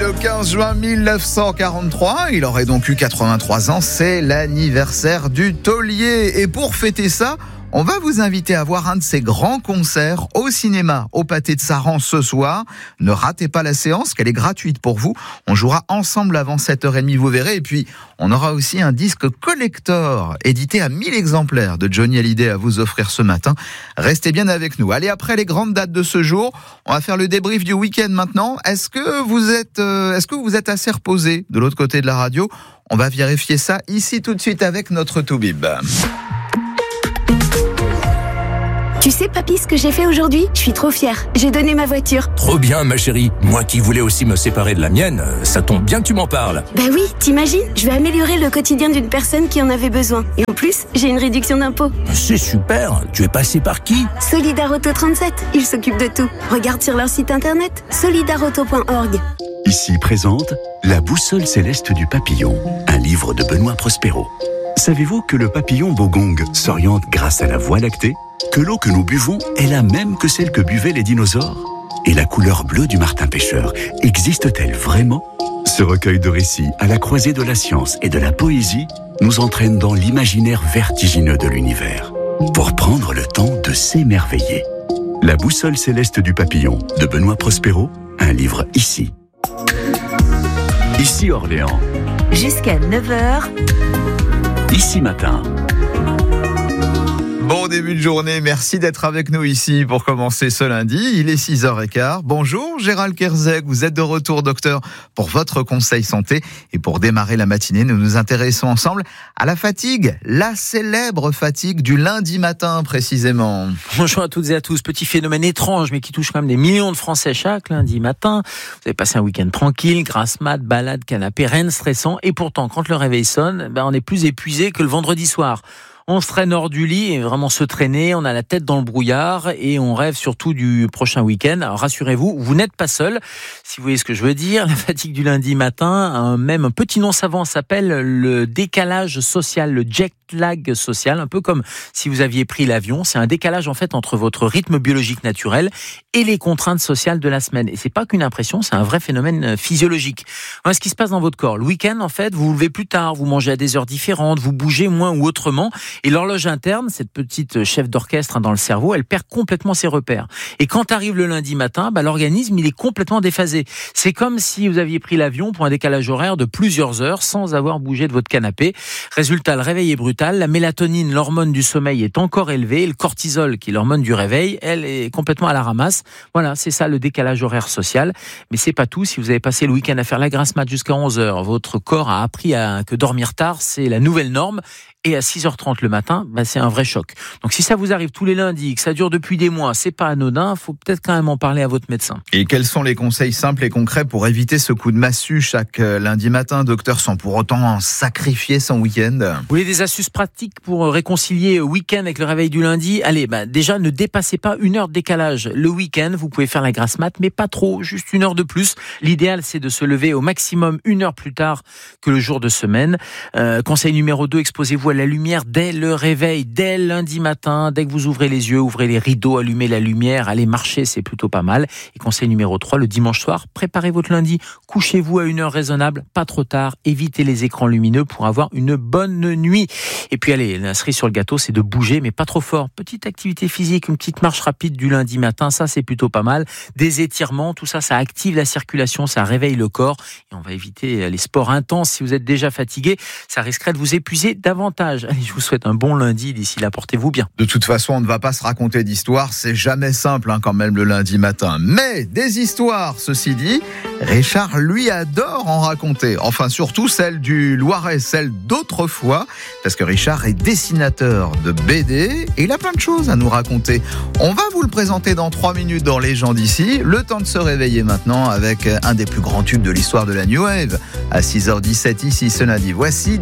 le 15 juin 1943. Il aurait donc eu 83 ans. C'est l'anniversaire du taulier. Et pour fêter ça, on va vous inviter à voir un de ces grands concerts au cinéma, au Pâté de Saran ce soir. Ne ratez pas la séance, qu'elle est gratuite pour vous. On jouera ensemble avant 7h30, vous verrez. Et puis, on aura aussi un disque collector édité à 1000 exemplaires de Johnny Hallyday à vous offrir ce matin. Restez bien avec nous. Allez, après les grandes dates de ce jour, on va faire le débrief du week-end maintenant. Est-ce que vous êtes assez reposé de l'autre côté de la radio? On va vérifier ça ici tout de suite avec notre Toubib. Tu sais, papy, ce que j'ai fait aujourd'hui? Je suis trop fière. J'ai donné ma voiture. Trop bien, ma chérie. Moi qui voulais aussi me séparer de la mienne, ça tombe bien que tu m'en parles. Bah oui, t'imagines? Je vais améliorer le quotidien d'une personne qui en avait besoin. Et en plus, j'ai une réduction d'impôt. C'est super. Tu es passé par qui? Solidarauto 37. Ils s'occupent de tout. Regarde sur leur site internet, solidarauto.org. Ici présente La boussole céleste du papillon, un livre de Benoît Prospero. Savez-vous que le papillon bogong s'oriente grâce à la Voie lactée? Que l'eau que nous buvons est la même que celle que buvaient les dinosaures? Et la couleur bleue du martin pêcheur existe-t-elle vraiment? Ce recueil de récits à la croisée de la science et de la poésie nous entraîne dans l'imaginaire vertigineux de l'univers pour prendre le temps de s'émerveiller. La boussole céleste du papillon de Benoît Prospero, un livre ici. Ici Orléans. Jusqu'à 9h. Ici matin. Bon début de journée, merci d'être avec nous ici pour commencer ce lundi. Il est 6h15. Bonjour Gérald Kerzeg, vous êtes de retour docteur pour votre conseil santé. Et pour démarrer la matinée, nous nous intéressons ensemble à la fatigue, la célèbre fatigue du lundi matin précisément. Bonjour à toutes et à tous, petit phénomène étrange mais qui touche quand même des millions de Français chaque lundi matin. Vous avez passé un week-end tranquille, grasse mat, balade, canapé, rien de stressant. Et pourtant, quand le réveil sonne, on est plus épuisé que le vendredi soir. On se traîne hors du lit et vraiment se traîner, on a la tête dans le brouillard et on rêve surtout du prochain week-end. Alors rassurez-vous, vous n'êtes pas seul. Si vous voyez ce que je veux dire, la fatigue du lundi matin, même un petit nom savant s'appelle le décalage social, le jet lag social, un peu comme si vous aviez pris l'avion. C'est un décalage en fait entre votre rythme biologique naturel et les contraintes sociales de la semaine. Et c'est pas qu'une impression, c'est un vrai phénomène physiologique. Voilà ce qui se passe dans votre corps. Le week-end, en fait, vous vous levez plus tard, vous mangez à des heures différentes, vous bougez moins ou autrement. Et l'horloge interne, cette petite chef d'orchestre dans le cerveau, elle perd complètement ses repères. Et quand arrive le lundi matin, l'organisme, il est complètement déphasé. C'est comme si vous aviez pris l'avion pour un décalage horaire de plusieurs heures sans avoir bougé de votre canapé. Résultat, le réveil est brutal. La mélatonine, l'hormone du sommeil, est encore élevée. Et le cortisol, qui est l'hormone du réveil, elle est complètement à la ramasse. Voilà, c'est ça le décalage horaire social. Mais c'est pas tout. Si vous avez passé le week-end à faire la grasse mat jusqu'à 11h, votre corps a appris que dormir tard, c'est la nouvelle norme. Et à 6h30 le matin, c'est un vrai choc. Donc si ça vous arrive tous les lundis, que ça dure depuis des mois, c'est pas anodin, faut peut-être quand même en parler à votre médecin. Et quels sont les conseils simples et concrets pour éviter ce coup de massue chaque lundi matin, docteur, sans pour autant sacrifier son week-end? Vous voulez des astuces pratiques pour réconcilier week-end avec le réveil du lundi? Allez, déjà ne dépassez pas 1 heure de décalage. Le week-end, vous pouvez faire la grasse mat, mais pas trop, juste 1 heure de plus. L'idéal, c'est de se lever au maximum 1 heure plus tard que le jour de semaine. Conseil numéro 2, exposez-vous à la lumière dès le réveil, dès lundi matin, dès que vous ouvrez les yeux, ouvrez les rideaux, allumez la lumière, allez marcher, c'est plutôt pas mal. Et conseil numéro 3, le dimanche soir, préparez votre lundi, couchez-vous à 1 heure raisonnable, pas trop tard, évitez les écrans lumineux pour avoir une bonne nuit. Et puis allez, la cerise sur le gâteau, c'est de bouger, mais pas trop fort. Petite activité physique, une petite marche rapide du lundi matin, ça c'est plutôt pas mal. Des étirements, tout ça, ça active la circulation, ça réveille le corps. Et on va éviter les sports intenses. Si vous êtes déjà fatigué, ça risquerait de vous épuiser davantage. Allez, je vous souhaite un bon lundi. D'ici là, portez-vous bien. De toute façon, on ne va pas se raconter d'histoires. C'est jamais simple quand même le lundi matin. Mais des histoires, ceci dit, Richard, lui, adore en raconter. Enfin, surtout celle du Loiret, celle d'autrefois. Parce que Richard est dessinateur de BD et il a plein de choses à nous raconter. On va vous le présenter dans 3 minutes dans Les gens d'ici. Le temps de se réveiller maintenant avec un des plus grands tubes de l'histoire de la New Wave. À 6h17 ici ce lundi. Voici